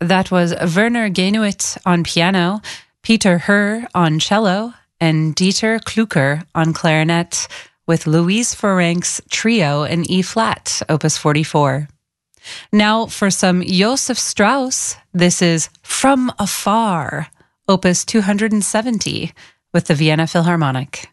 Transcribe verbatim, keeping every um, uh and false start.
That was Werner Genuit on piano, Peter Herr on cello, and Dieter Klucker on clarinet, with Louise Ferenc's Trio in E-flat, Opus forty-four. Now for some Josef Strauss, this is From Afar, Opus two hundred seventy, with the Vienna Philharmonic.